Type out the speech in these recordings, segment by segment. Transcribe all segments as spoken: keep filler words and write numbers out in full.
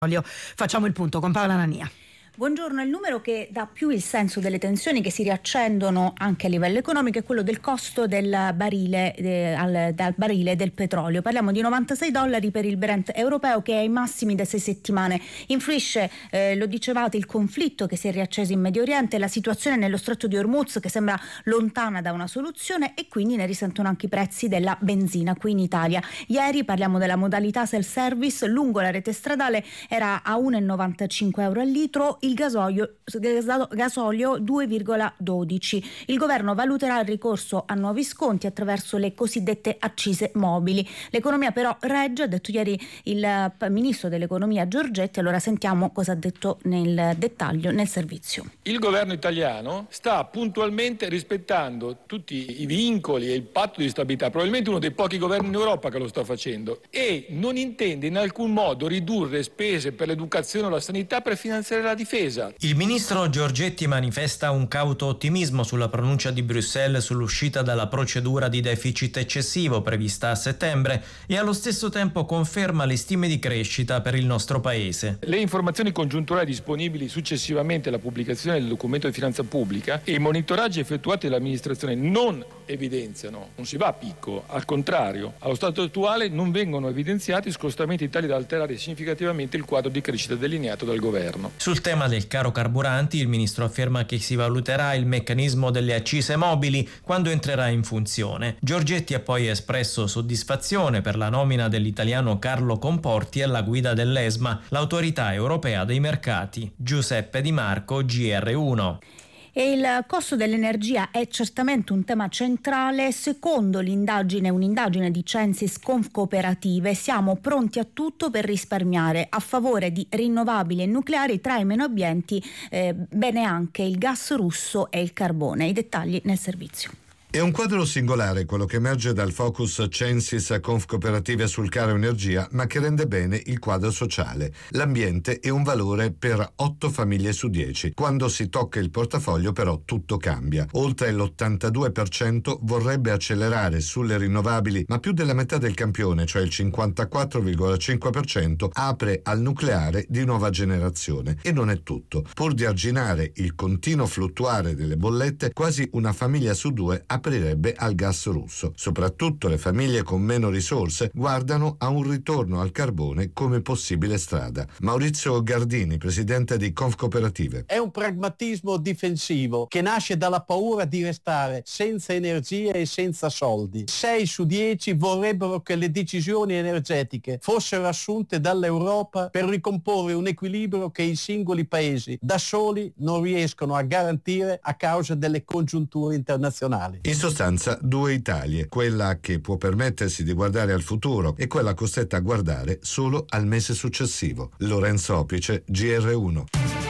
Facciamo il punto con Paola Nania. Buongiorno, il numero che dà più il senso delle tensioni che si riaccendono anche a livello economico è quello del costo del barile, eh, al, dal barile del petrolio. Parliamo di novantasei dollari per il Brent europeo, che è ai massimi da sei settimane. Influisce, eh, lo dicevate, il conflitto che si è riacceso in Medio Oriente, la situazione nello stretto di Hormuz che sembra lontana da una soluzione, e quindi ne risentono anche i prezzi della benzina qui in Italia. Ieri parliamo della modalità self-service, lungo la rete stradale era a uno virgola novantacinque euro al litro, il gasolio, gasolio due virgola dodici. Il governo valuterà il ricorso a nuovi sconti attraverso le cosiddette accise mobili. L'economia però regge, ha detto ieri il ministro dell'economia Giorgetti. Allora sentiamo cosa ha detto nel dettaglio nel servizio. Il governo italiano sta puntualmente rispettando tutti i vincoli e il patto di stabilità, probabilmente uno dei pochi governi in Europa che lo sta facendo, e non intende in alcun modo ridurre spese per l'educazione o la sanità per finanziare la difesa. Il ministro Giorgetti manifesta un cauto ottimismo sulla pronuncia di Bruxelles sull'uscita dalla procedura di deficit eccessivo prevista a settembre e allo stesso tempo conferma le stime di crescita per il nostro paese. Le informazioni congiunturali disponibili successivamente alla pubblicazione del documento di finanza pubblica e i monitoraggi effettuati dall'amministrazione non evidenziano, non si va a picco, al contrario, allo stato attuale non vengono evidenziati scostamenti tali da alterare significativamente il quadro di crescita delineato dal governo. Sul tema del caro carburanti, il ministro afferma che si valuterà il meccanismo delle accise mobili quando entrerà in funzione. Giorgetti ha poi espresso soddisfazione per la nomina dell'italiano Carlo Comporti alla guida dell'ESMA, l'autorità europea dei mercati. Giuseppe Di Marco, G R uno. E il costo dell'energia è certamente un tema centrale. Secondo l'indagine, un'indagine di Censis Confcooperative, siamo pronti a tutto per risparmiare a favore di rinnovabili e nucleari, tra i meno abbienti eh, bene anche il gas russo e il carbone. I dettagli nel servizio. È un quadro singolare quello che emerge dal focus Censis Confcooperative sul caro energia, ma che rende bene il quadro sociale. L'ambiente è un valore per otto famiglie su dieci. Quando si tocca il portafoglio però tutto cambia. Oltre l'ottantadue per cento vorrebbe accelerare sulle rinnovabili, ma più della metà del campione, cioè il cinquantaquattro virgola cinque per cento, apre al nucleare di nuova generazione. E non è tutto. Pur di arginare il continuo fluttuare delle bollette, quasi una famiglia su due ha aprirebbe al gas russo. Soprattutto le famiglie con meno risorse guardano a un ritorno al carbone come possibile strada. Maurizio Gardini, presidente di Confcooperative. È un pragmatismo difensivo che nasce dalla paura di restare senza energia e senza soldi. sei su dieci vorrebbero che le decisioni energetiche fossero assunte dall'Europa per ricomporre un equilibrio che i singoli paesi da soli non riescono a garantire a causa delle congiunture internazionali. In sostanza, due Italie, quella che può permettersi di guardare al futuro e quella costretta a guardare solo al mese successivo. Lorenzo Opice, G R uno.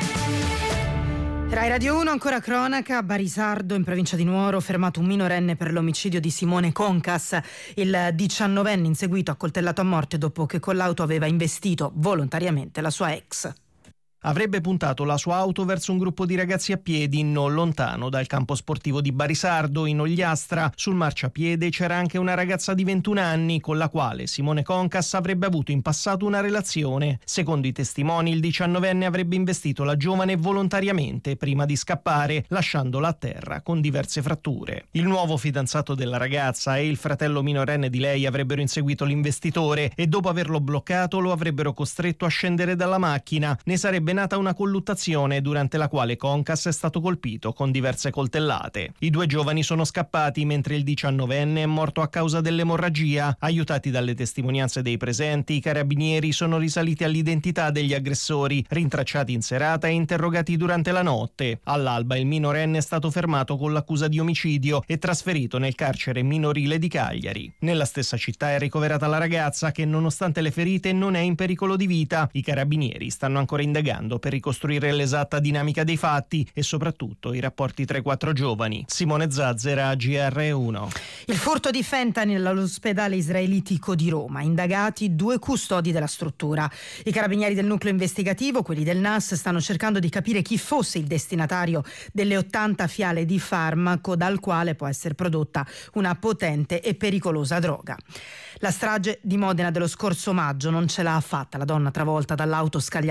Rai Radio uno, ancora cronaca. A Barisardo, in provincia di Nuoro, fermato un minorenne per l'omicidio di Simone Concas. Il diciannovenne inseguito, accoltellato a morte dopo che con l'auto aveva investito volontariamente la sua ex. Avrebbe puntato la sua auto verso un gruppo di ragazzi a piedi non lontano dal campo sportivo di Barisardo, in Ogliastra. Sul marciapiede c'era anche una ragazza di ventuno anni con la quale Simone Concas avrebbe avuto in passato una relazione. Secondo i testimoni, il diciannovenne avrebbe investito la giovane volontariamente prima di scappare, lasciandola a terra con diverse fratture. Il nuovo fidanzato della ragazza e il fratello minorenne di lei avrebbero inseguito l'investitore e dopo averlo bloccato lo avrebbero costretto a scendere dalla macchina. Ne sarebbe nata una colluttazione durante la quale Concas è stato colpito con diverse coltellate. I due giovani sono scappati mentre il diciannovenne è morto a causa dell'emorragia. Aiutati dalle testimonianze dei presenti, i carabinieri sono risaliti all'identità degli aggressori, rintracciati in serata e interrogati durante la notte. All'alba il minorenne è stato fermato con l'accusa di omicidio e trasferito nel carcere minorile di Cagliari. Nella stessa città è ricoverata la ragazza che, nonostante le ferite, non è in pericolo di vita. I carabinieri stanno ancora indagando. indagando per ricostruire l'esatta dinamica dei fatti e soprattutto i rapporti tra i quattro giovani. Simone Zazzera, G R uno. Il furto di fentanyl all'ospedale israelitico di Roma. Indagati due custodi della struttura. I carabinieri del nucleo investigativo, quelli del N A S, stanno cercando di capire chi fosse il destinatario delle ottanta fiale di farmaco dal quale può essere prodotta una potente e pericolosa droga. La strage di Modena dello scorso maggio non ce l'ha fatta la donna travolta dall'auto scagliata